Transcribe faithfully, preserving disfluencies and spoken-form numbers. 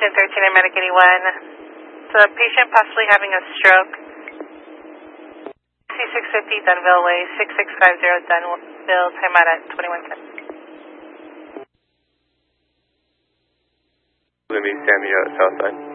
Station thirteen and Medic eighty-one. It's a patient possibly having a stroke. C six fifty Dunville Way, six six five zero Dunville, time out at twenty-one ten. Let me stand the uh, south side.